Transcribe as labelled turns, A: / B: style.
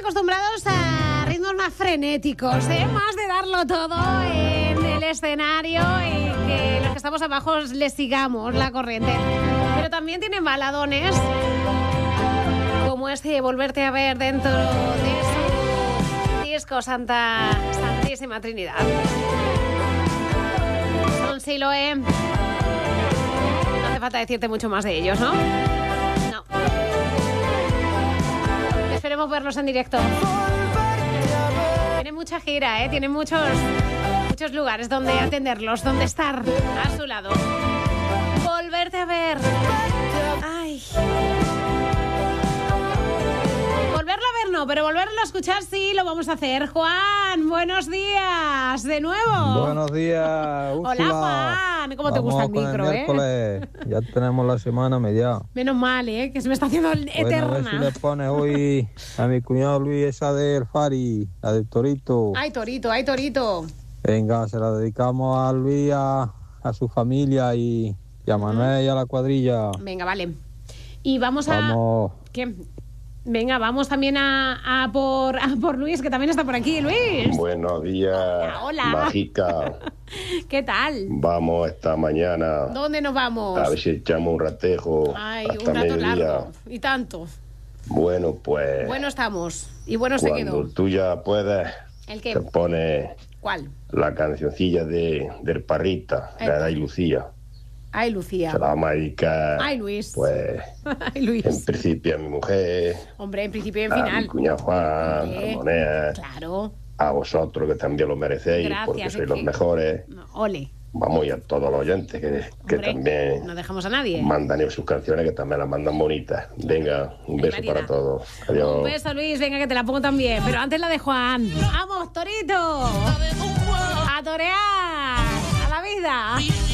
A: acostumbrados a ritmos más frenéticos, más de darlo todo en el escenario y que los que estamos abajo les sigamos la corriente. Pero también tienen baladones, como este Volverte a ver dentro de su disco Santísima Trinidad. Son Siloé. No hace falta decirte mucho más de ellos, ¿no? No. Esperemos verlos en directo. Tienen mucha gira, tienen muchos lugares donde atenderlos, donde estar a su lado. Volverte a ver. Ay. Volverlo a ver no, pero volverlo a escuchar sí lo vamos a hacer. Juan, buenos días de nuevo.
B: Buenos días, Úrsula.
A: Hola, Juan. ¿Cómo te gusta el micro,
B: miércoles. Ya tenemos la semana media.
A: Menos mal, que se me está haciendo eterna.
B: Bueno, a ver si le pones hoy a mi cuñado Luis esa del Fari, la del Torito.
A: Ay, Torito.
B: Venga, se la dedicamos a Luis, a su familia y a Manuel y a la cuadrilla.
A: Venga, vale. Y vamos. ¿Qué? Venga, vamos también a por Luis, que también está por aquí. Luis.
C: Buenos días.
A: Hola.
C: Mágica.
A: ¿Qué tal?
C: Vamos esta mañana.
A: ¿Dónde nos vamos?
C: A ver si echamos un ratejo.
A: Ay,
C: hasta
A: un rato
C: mediodía.
A: largo. Y tanto.
C: Bueno, pues.
A: Bueno estamos. Y bueno se quedó.
C: Cuando tú ya puedes.
A: ¿El qué?
C: Te pones.
A: ¿Cuál?
C: La cancioncilla del Parrita, de Ay Lucía.
A: Ay, Lucía.
C: Se la vamos a dedicar.
A: Ay, Luis.
C: Pues.
A: Ay, Luis.
C: En principio a mi mujer.
A: Hombre, en principio y en
C: a
A: final.
C: mi cuñado Juan, a Monea.
A: Claro.
C: A vosotros que también lo merecéis.
A: Gracias,
C: porque sois los mejores.
A: No, ole.
C: Vamos, y a todos los oyentes que también
A: no dejamos a nadie.
C: mandan sus canciones, que también las mandan bonitas. Venga, un beso
A: Marina.
C: para todos. Adiós.
A: Un beso, Luis. Venga, que te la pongo también. Pero antes la de Juan. ¡Vamos, Torito! ¡A torear! ¡A la vida!